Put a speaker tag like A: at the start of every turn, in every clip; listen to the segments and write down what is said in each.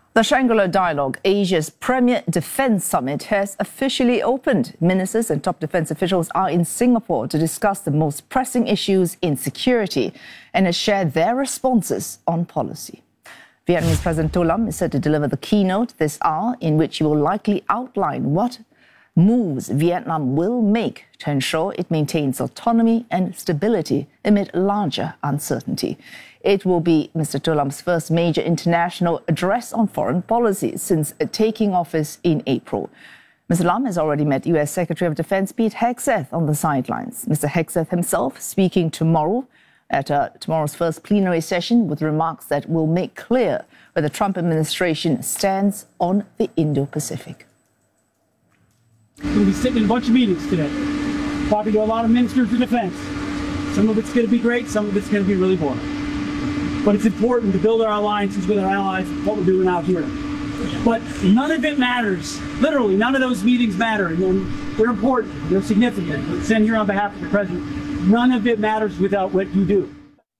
A: The Shangri-La Dialogue, Asia's premier defense summit, has officially opened. Ministers and top defense officials are in Singapore to discuss the most pressing issues in security and has shared their responses on policy. Vietnamese President To Lam is set to deliver the keynote this hour, in which he will likely outline what moves Vietnam will make to ensure it maintains autonomy and stability amid larger uncertainty. It will be Mr. To Lam's first major international address on foreign policy since taking office in April. Mr. Lam has already met US Secretary of Defense Pete Hegseth on the sidelines. Mr. Hegseth himself speaking tomorrow at tomorrow's first plenary session with remarks that will make clear where the Trump administration stands on the Indo-Pacific.
B: We're going to be sitting in a bunch of meetings today, talking to a lot of ministers of defense. Some of it's going to be great, some of it's going to be really boring. But it's important to build our alliances with our allies, what we're doing out here. But none of it matters. Literally, none of those meetings matter. And they're important, they're significant. I send here on behalf of the President. None of it matters without what you do.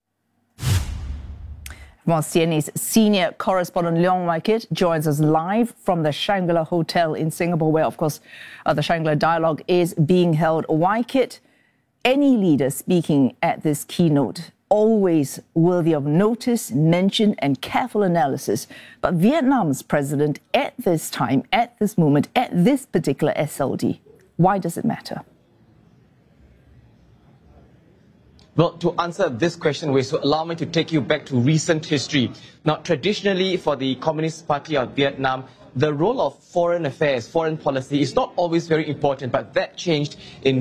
A: While CNA's senior correspondent Leong Wai Kit joins us live from the Shangri-La Hotel in Singapore, where, of course, the Shangri-La Dialogue is being held. Wai Kit, any leader speaking at this keynote, always worthy of notice, mention and careful analysis. But Vietnam's president at this time, at this moment, at this particular SLD, why does it matter?
C: Well, to answer this question, so allow me to take you back to recent history. Now, traditionally, for the Communist Party of Vietnam, the role of foreign affairs, foreign policy, is not always very important, but that changed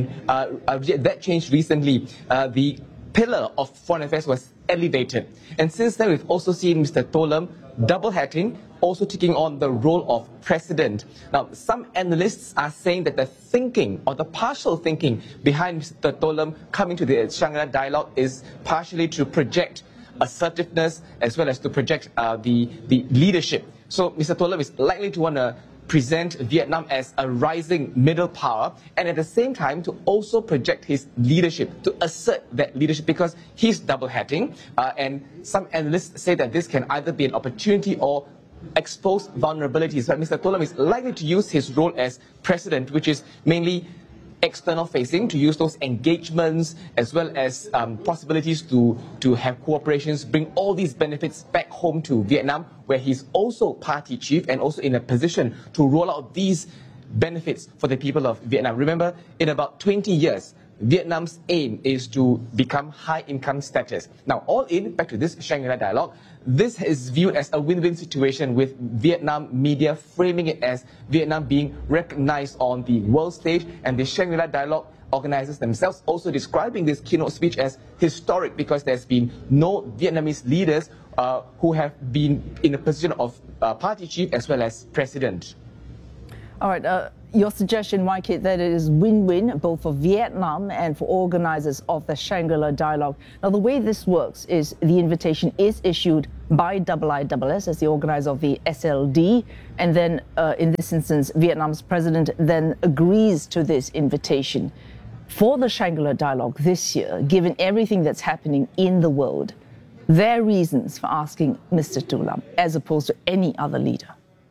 C: recently. The pillar of foreign affairs was elevated, and since then we've also seen Mr. To Lam double-hatting, also taking on the role of president. Now, some analysts are saying that the thinking or the partial thinking behind Mr. To Lam coming to the Shangri-La Dialogue is partially to project assertiveness as well as to project the leadership. So Mr. To Lam is likely to want to present Vietnam as a rising middle power, and at the same time to also project his leadership, to assert that leadership, because he's double-hatting, and some analysts say that this can either be an opportunity or expose vulnerabilities. But Mr. To Lam is likely to use his role as president, which is mainly external facing, to use those engagements as well as possibilities to have cooperations, bring all these benefits back home to Vietnam, where he's also party chief and also in a position to roll out these benefits for the people of Vietnam. Remember, in about 20 years, Vietnam's aim is to become high income status. Now, all in, back to this Shangri-La Dialogue, this is viewed as a win-win situation, with Vietnam media framing it as Vietnam being recognized on the world stage, and the Shangri-La Dialogue organizers themselves also describing this keynote speech as historic, because there's been no Vietnamese leaders who have been in a position of party chief as well as president.
A: All right, your suggestion, Wai Kit, that it is win-win both for Vietnam and for organizers of the Shangri-La Dialogue. Now, the way this works is the invitation is issued by IISS as the organizer of the SLD, and then in this instance, Vietnam's president then agrees to this invitation. For the Shangri-La Dialogue this year, given everything that's happening in the world, their reasons for asking Mr. To Lam as opposed to any other leader.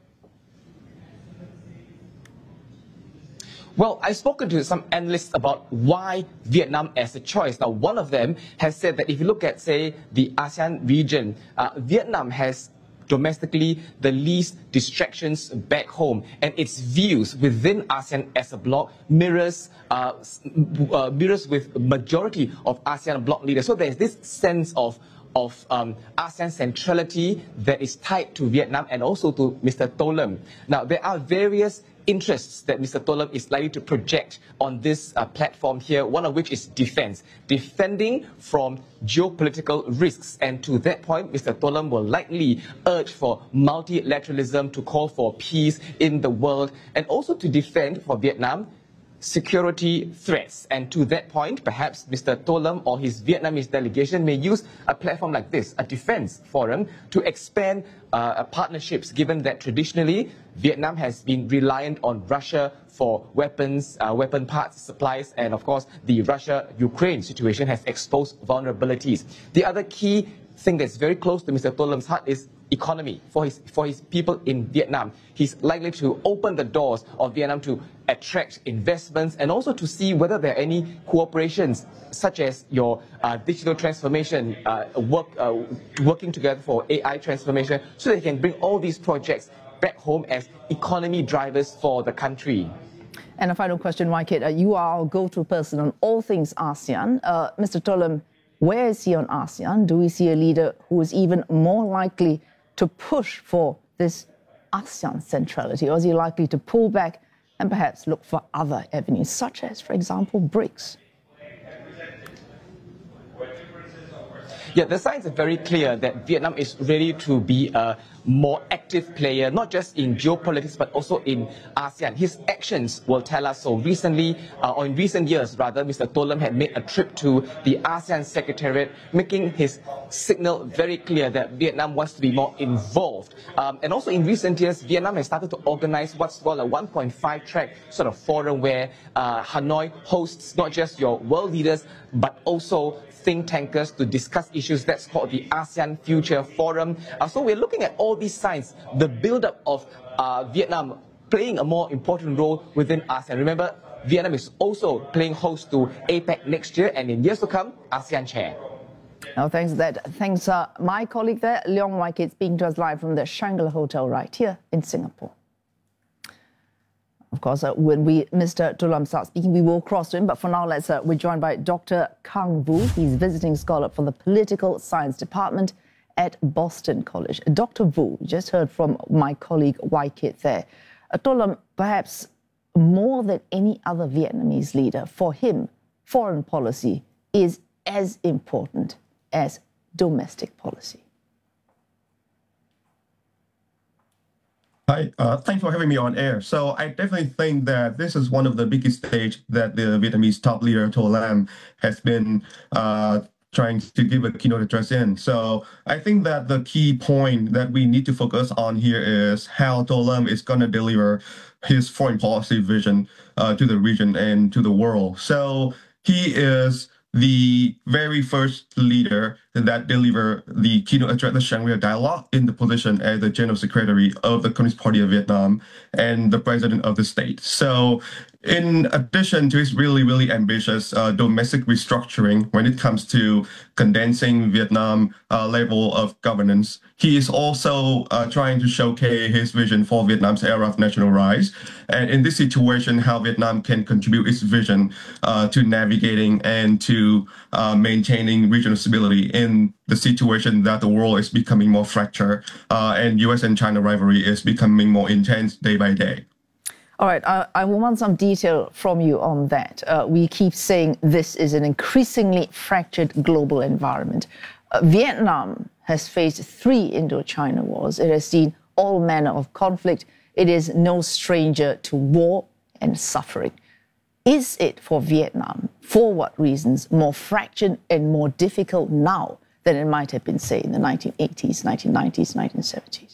C: Well, I've spoken to some analysts about why Vietnam as a choice. Now, one of them has said that if you look at, say, the ASEAN region, Vietnam has domestically the least distractions back home, and its views within ASEAN as a bloc mirrors with majority of ASEAN bloc leaders. So there's this sense of ASEAN centrality that is tied to Vietnam and also to Mr. To Lam. Now, there are various interests that Mr. To Lam is likely to project on this platform here, one of which is defense, defending from geopolitical risks. And to that point, Mr. To Lam will likely urge for multilateralism, to call for peace in the world, and also to defend for Vietnam security threats. And to that point, perhaps Mr. To Lam or his Vietnamese delegation may use a platform like this, a defense forum, to expand partnerships, given that traditionally Vietnam has been reliant on Russia for weapons, weapon parts, supplies, and of course the Russia-Ukraine situation has exposed vulnerabilities. The other key thing that's very close to Mr. To Lam's heart is economy for his people in Vietnam. He's likely to open the doors of Vietnam to attract investments and also to see whether there are any cooperations such as your digital transformation, working together for AI transformation, so they can bring all these projects back home as economy drivers for the country.
A: And a final question, Wai Kit. You are our go-to person on all things ASEAN. Mr. To Lam, where is he on ASEAN? Do we see a leader who is even more likely to push for this ASEAN centrality, or is he likely to pull back and perhaps look for other avenues, such as, for example, BRICS?
C: Yeah, the signs are very clear that Vietnam is ready to be a more active player, not just in geopolitics, but also in ASEAN. His actions will tell us so. Recently, or in recent years rather, Mr. To Lam had made a trip to the ASEAN Secretariat, making his signal very clear that Vietnam wants to be more involved. And also in recent years, Vietnam has started to organize what's called a 1.5-track sort of forum where Hanoi hosts not just your world leaders, but also think tankers to discuss issues. That's called the ASEAN Future Forum. So we're looking at all these signs, the build-up of Vietnam playing a more important role within ASEAN. Remember, Vietnam is also playing host to APEC next year, and in years to come, ASEAN Chair.
A: No, thanks for that. Thanks, my colleague there, Leong Wai Kit, speaking to us live from the Shangri-La Hotel right here in Singapore. Of course, when Mr. To Lam starts speaking, we will cross to him. But for now, we're joined by Dr. Kang Vu. He's visiting scholar for the Political Science Department at Boston College. Dr. Vu, you just heard from my colleague Wai Kit there. To Lam, perhaps more than any other Vietnamese leader, for him, foreign policy is as important as domestic policy.
D: Hi, thanks for having me on air. So I definitely think that this is one of the biggest stage that the Vietnamese top leader To Lam has been trying to give a keynote address in. So I think that the key point that we need to focus on here is how To Lam is going to deliver his foreign policy vision to the region and to the world. So he is the very first leader that delivered the keynote address, the Shangri-La Dialogue, in the position as the General Secretary of the Communist Party of Vietnam and the President of the state. So in addition to his really, really ambitious domestic restructuring when it comes to condensing Vietnam level of governance, he is also trying to showcase his vision for Vietnam's era of national rise. And in this situation, how Vietnam can contribute its vision to navigating and to maintaining regional stability in the situation that the world is becoming more fractured and US and China rivalry is becoming more intense day by day.
A: All right, I want some detail from you on that. We keep saying this is an increasingly fractured global environment. Vietnam has faced 3 Indochina wars. It has seen all manner of conflict. It is no stranger to war and suffering. Is it for Vietnam, for what reasons, more fractured and more difficult now than it might have been, say, in the 1980s, 1990s, 1970s?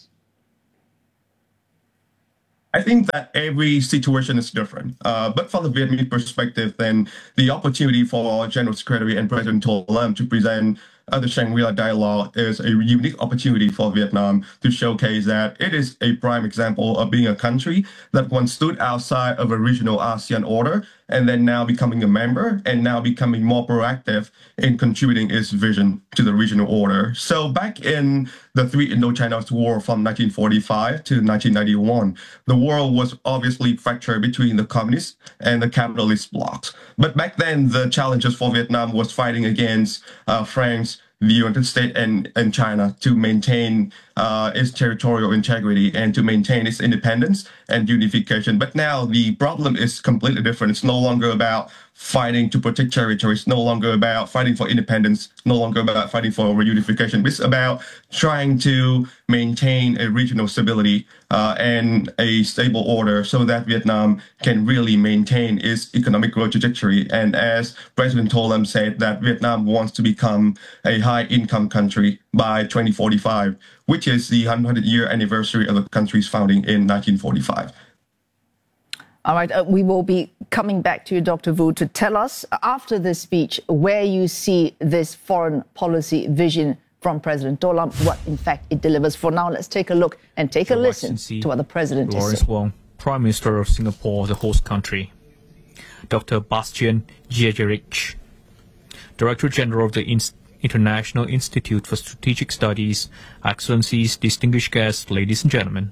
D: I think that every situation is different. But from the Vietnamese perspective, then the opportunity for General Secretary and President To Lam to present the Shangri-La Dialogue is a unique opportunity for Vietnam to showcase that it is a prime example of being a country that once stood outside of a regional ASEAN order and then now becoming a member and now becoming more proactive in contributing its vision to the regional order. So back in the 3 Indochina War from 1945 to 1991, the world was obviously fractured between the communist and the capitalist blocs. But back then, the challenges for Vietnam was fighting against France, the United States and China to maintain its territorial integrity and to maintain its independence and unification. But now the problem is completely different. It's no longer about fighting to protect territories, no longer about fighting for independence, no longer about fighting for reunification. It's about trying to maintain a regional stability and a stable order so that Vietnam can really maintain its economic growth trajectory. And as President To Lam said, that Vietnam wants to become a high-income country by 2045, which is the 100-year anniversary of the country's founding in 1945.
A: All right, we will be coming back to you, Dr. Vu, to tell us after this speech where you see this foreign policy vision from President Tolam, what in fact it delivers. For now, let's take a look and take a listen to what the President is
E: Lawrence
A: saying.
E: Wong, Prime Minister of Singapore, the host country. Dr. Bastian Giegerich, Director General of the International Institute for Strategic Studies, Excellencies, distinguished guests, ladies and gentlemen.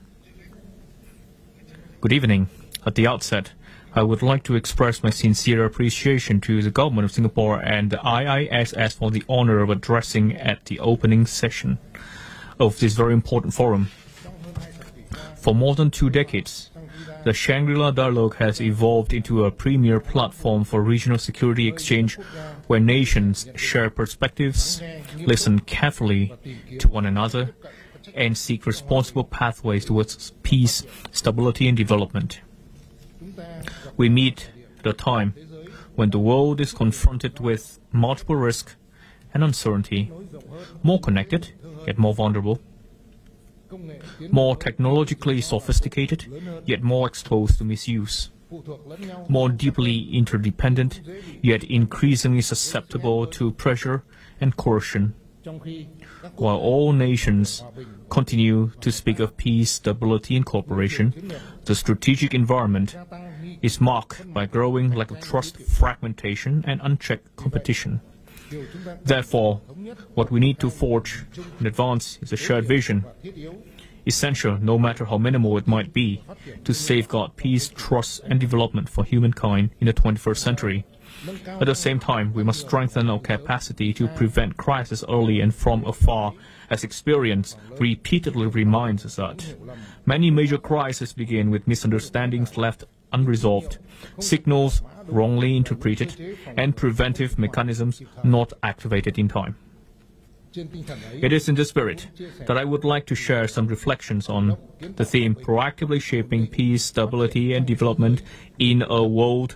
E: Good evening. At the outset, I would like to express my sincere appreciation to the Government of Singapore and the IISS for the honor of addressing at the opening session of this very important forum. For more than 2 decades, the Shangri-La Dialogue has evolved into a premier platform for regional security exchange where nations share perspectives, listen carefully to one another, and seek responsible pathways towards peace, stability, and development. We meet at a time when the world is confronted with multiple risks and uncertainty, more connected, yet more vulnerable, more technologically sophisticated, yet more exposed to misuse, more deeply interdependent, yet increasingly susceptible to pressure and coercion. While all nations continue to speak of peace, stability, and cooperation, the strategic environment is marked by growing lack of trust, fragmentation, and unchecked competition. Therefore, what we need to forge in advance is a shared vision, essential, no matter how minimal it might be, to safeguard peace, trust, and development for humankind in the 21st century. At the same time, we must strengthen our capacity to prevent crisis early and from afar, as experience repeatedly reminds us that many major crises begin with misunderstandings left unresolved, signals wrongly interpreted, and preventive mechanisms not activated in time. It is in this spirit that I would like to share some reflections on the theme proactively shaping peace, stability, and development in a world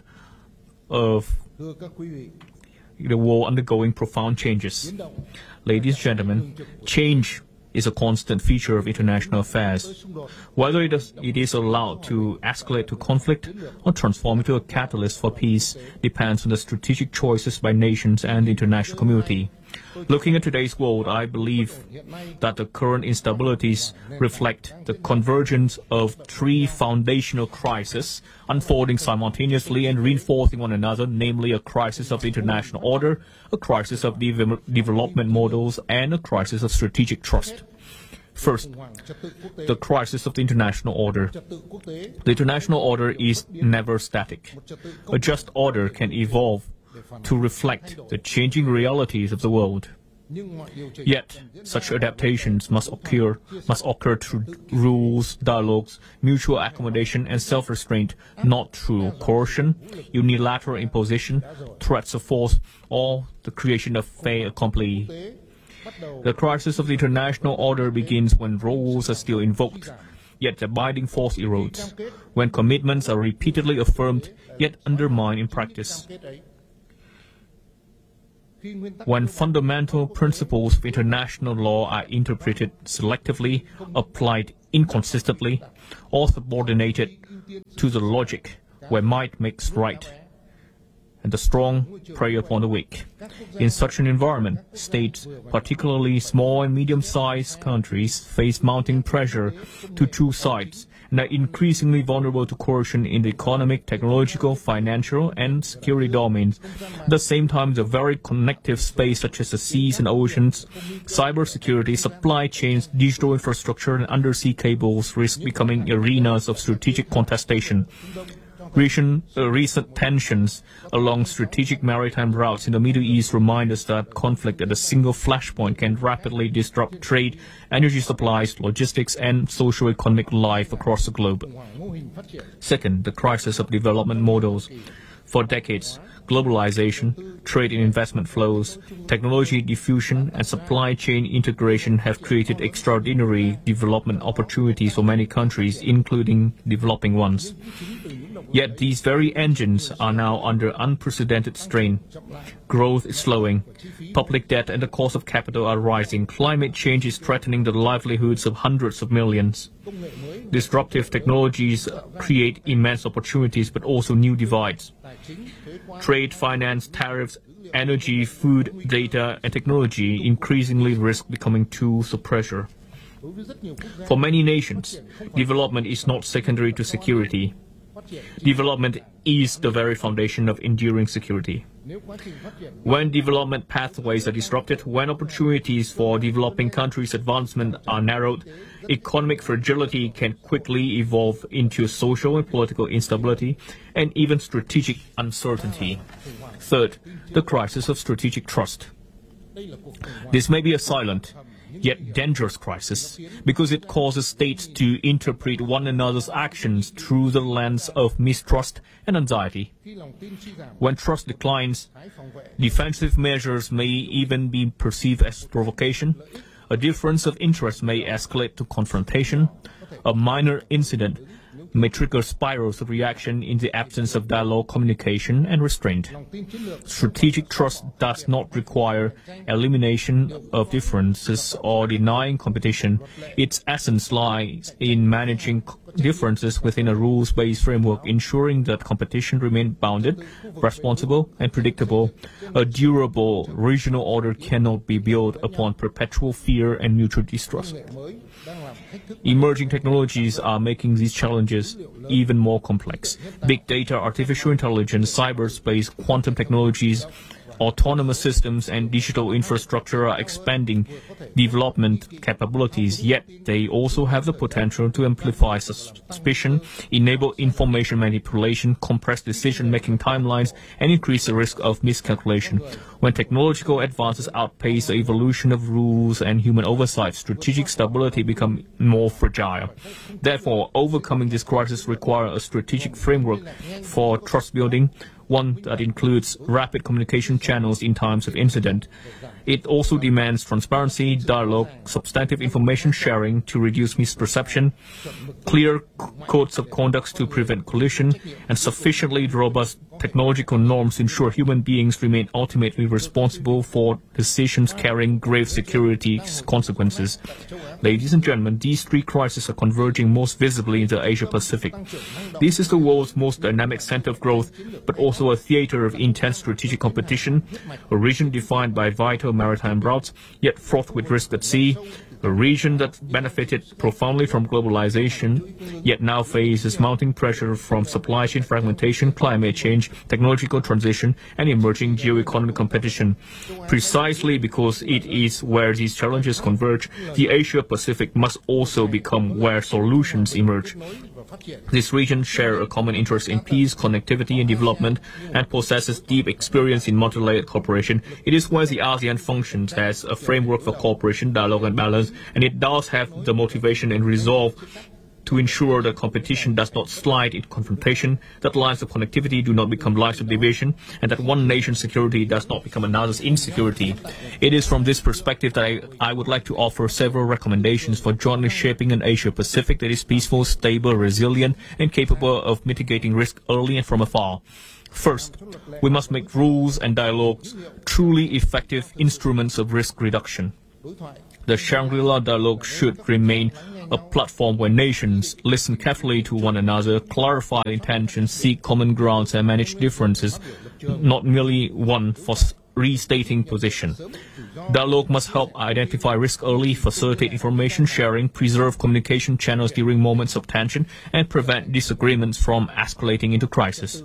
E: undergoing profound changes. Ladies and gentlemen, change is a constant feature of international affairs. Whether it is allowed to escalate to conflict or transform into a catalyst for peace depends on the strategic choices by nations and the international community. Looking at today's world, I believe that the current instabilities reflect the convergence of 3 foundational crises unfolding simultaneously and reinforcing one another, namely a crisis of the international order, a crisis of development models, and a crisis of strategic trust. First, the crisis of the international order. The international order is never static. A just order can evolve to reflect the changing realities of the world. Yet, such adaptations must occur through rules, dialogues, mutual accommodation, and self-restraint, not through coercion, unilateral imposition, threats of force, or the creation of fait accompli. The crisis of the international order begins when rules are still invoked, yet the abiding force erodes, when commitments are repeatedly affirmed, yet undermined in practice. When fundamental principles of international law are interpreted selectively, applied inconsistently, or subordinated to the logic where might makes right, and the strong prey upon the weak. In such an environment, states, particularly small and medium-sized countries, face mounting pressure to choose sides and are increasingly vulnerable to coercion in the economic, technological, financial, and security domains. At the same time, the very connective space such as the seas and oceans, cybersecurity, supply chains, digital infrastructure, and undersea cables risk becoming arenas of strategic contestation. Recent tensions along strategic maritime routes in the Middle East remind us that conflict at a single flashpoint can rapidly disrupt trade, energy supplies, logistics, and socio-economic life across the globe. Second, the crisis of development models. For decades, globalization, trade and investment flows, technology diffusion, and supply chain integration have created extraordinary development opportunities for many countries, including developing ones. Yet these very engines are now under unprecedented strain. Growth is slowing. Public debt and the cost of capital are rising. Climate change is threatening the livelihoods of hundreds of millions. Disruptive technologies create immense opportunities but also new divides. Trade, finance, tariffs, energy, food, data, and technology increasingly risk becoming tools of pressure. For many nations, development is not secondary to security. Development is the very foundation of enduring security. When development pathways are disrupted, when opportunities for developing countries' advancement are narrowed, economic fragility can quickly evolve into social and political instability and even strategic uncertainty. Third, the crisis of strategic trust. This may be a silent, yet dangerous crisis, because it causes states to interpret one another's actions through the lens of mistrust and anxiety. When trust declines, defensive measures may even be perceived as provocation. A difference of interest may escalate to confrontation. A minor incident may trigger spirals of reaction in the absence of dialogue, communication, and restraint. Strategic trust does not require elimination of differences or denying competition. Its essence lies in managing differences within a rules-based framework, ensuring that competition remains bounded, responsible, and predictable. A durable regional order cannot be built upon perpetual fear and mutual distrust. Emerging technologies are making these challenges even more complex. Big data, artificial intelligence, cyberspace, quantum technologies, autonomous systems, and digital infrastructure are expanding development capabilities, yet they also have the potential to amplify suspicion, enable information manipulation, compress decision-making timelines, and increase the risk of miscalculation. When technological advances outpace the evolution of rules and human oversight, strategic stability becomes more fragile. Therefore, overcoming this crisis requires a strategic framework for trust building, one that includes rapid communication channels in times of incident. It also demands transparency, dialogue, substantive information sharing to reduce misperception, clear codes of conduct to prevent collision, and sufficiently robust technological norms to ensure human beings remain ultimately responsible for decisions carrying grave security consequences. Ladies and gentlemen, these three crises are converging most visibly in the Asia-Pacific. This is the world's most dynamic center of growth, but also a theater of intense strategic competition, a region defined by vital maritime routes, yet fraught with risk at sea, a region that benefited profoundly from globalization, yet now faces mounting pressure from supply chain fragmentation, climate change, technological transition, and emerging geoeconomic competition. Precisely because it is where these challenges converge, the Asia-Pacific must also become where solutions emerge. This region shares a common interest in peace, connectivity, and development, and possesses deep experience in multilayered cooperation. It is where the ASEAN functions as a framework for cooperation, dialogue, and balance, and it does have the motivation and resolve to ensure that competition does not slide into confrontation, that lines of connectivity do not become lines of division, and that one nation's security does not become another's insecurity. It is from this perspective that I would like to offer several recommendations for jointly shaping an Asia-Pacific that is peaceful, stable, resilient, and capable of mitigating risk early and from afar. First, we must make rules and dialogues truly effective instruments of risk reduction. The Shangri-La Dialogue should remain a platform where nations listen carefully to one another, clarify intentions, seek common grounds, and manage differences, not merely one for restating position. Dialogue must help identify risk early, facilitate information sharing, preserve communication channels during moments of tension, and prevent disagreements from escalating into crisis.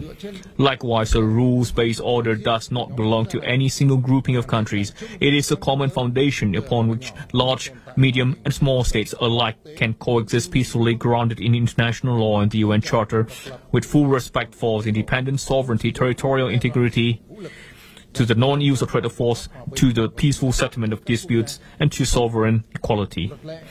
E: Likewise, a rules-based order does not belong to any single grouping of countries. It is a common foundation upon which large, medium, and small states alike can coexist peacefully, grounded in international law and the UN Charter, with full respect for independence, sovereignty, territorial integrity, to the non-use of threat of force, to the peaceful settlement of disputes, and to sovereign equality.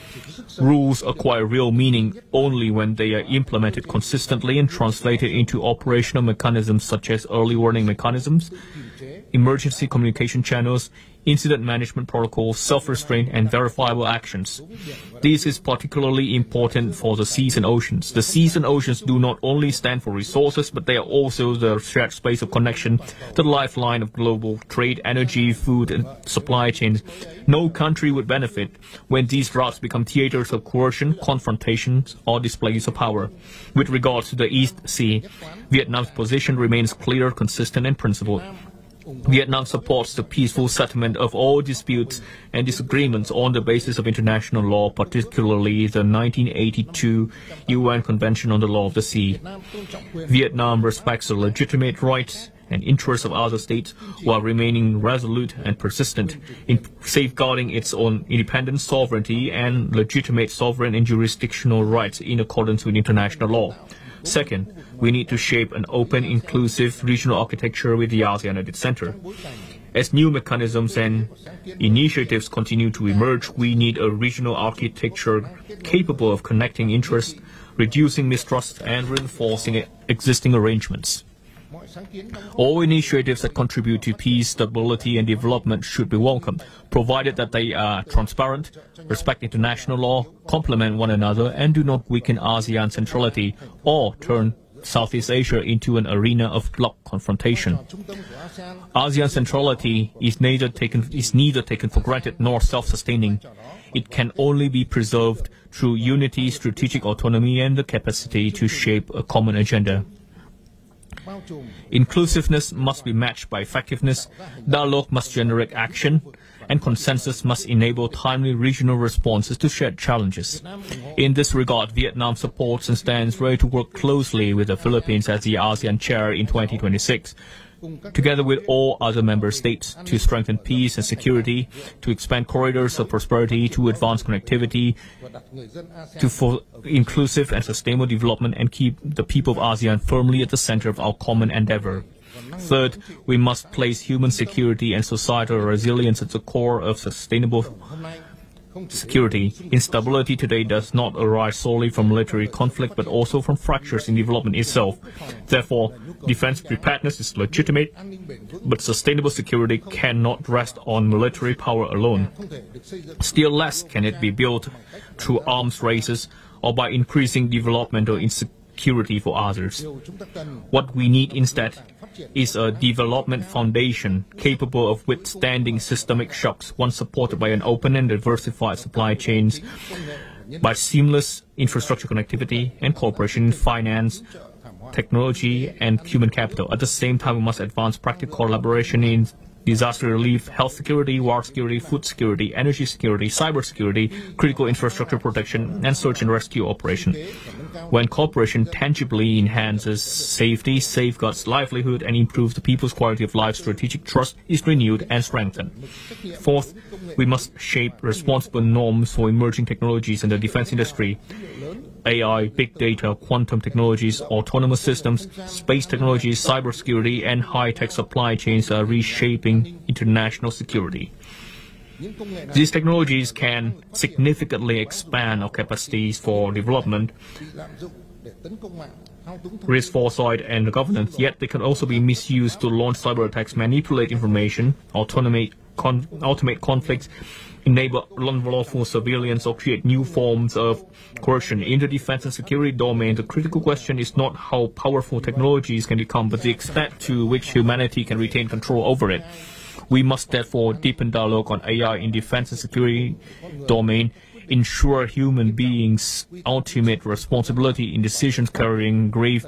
E: Rules acquire real meaning only when they are implemented consistently and translated into operational mechanisms such as early warning mechanisms, emergency communication channels, incident management protocols, self-restraint, and verifiable actions. This is particularly important for the seas and oceans. The seas and oceans do not only stand for resources, but they are also the shared space of connection, the lifeline of global trade, energy, food, and supply chains. No country would benefit when these routes become theaters of coercion, confrontations, or displays of power. With regard to the East Sea, Vietnam's position remains clear, consistent, and principled. Vietnam supports the peaceful settlement of all disputes and disagreements on the basis of international law, particularly the 1982 UN Convention on the Law of the Sea. Vietnam respects the legitimate rights and interests of other states while remaining resolute and persistent in safeguarding its own independent sovereignty and legitimate sovereign and jurisdictional rights in accordance with international law. Second, we need to shape an open, inclusive regional architecture with the ASEAN at its center. As new mechanisms and initiatives continue to emerge, we need a regional architecture capable of connecting interests, reducing mistrust, and reinforcing existing arrangements. All initiatives that contribute to peace, stability, and development should be welcomed, provided that they are transparent, respect international law, complement one another, and do not weaken ASEAN centrality or turn Southeast Asia into an arena of bloc confrontation. ASEAN centrality is neither taken for granted nor self-sustaining. It can only be preserved through unity, strategic autonomy, and the capacity to shape a common agenda. Inclusiveness must be matched by effectiveness, dialogue must generate action, and consensus must enable timely regional responses to shared challenges. In this regard, Vietnam supports and stands ready to work closely with the Philippines as the ASEAN chair in 2026, together with all other member states, to strengthen peace and security, to expand corridors of prosperity, to advance connectivity, for inclusive and sustainable development, and keep the people of ASEAN firmly at the center of our common endeavor. Third, we must place human security and societal resilience at the core of sustainable security. Instability today does not arise solely from military conflict, but also from fractures in development itself. Therefore, defense preparedness is legitimate, but sustainable security cannot rest on military power alone. Still less can it be built through arms races or by increasing developmental insecurity for others. What we need instead is a development foundation capable of withstanding systemic shocks, one supported by an open and diversified supply chains, by seamless infrastructure connectivity and cooperation in finance, technology, and human capital. At the same time, we must advance practical collaboration in disaster relief, health security, war security, food security, energy security, cyber security, critical infrastructure protection, and search and rescue operation. When cooperation tangibly enhances safety, safeguards livelihood, and improves the people's quality of life, strategic trust is renewed and strengthened. Fourth, we must shape responsible norms for emerging technologies in the defense industry. AI, big data, quantum technologies, autonomous systems, space technologies, cybersecurity, and high-tech supply chains are reshaping international security. These technologies can significantly expand our capacities for development, risk foresight, and governance, yet they can also be misused to launch cyber attacks, manipulate information, automate conflicts, enable unlawful surveillance, or create new forms of coercion. In the defense and security domain, the critical question is not how powerful technologies can become, but the extent to which humanity can retain control over it. We must therefore deepen dialogue on AI in defense and security domain, ensure human beings' ultimate responsibility in decisions carrying grave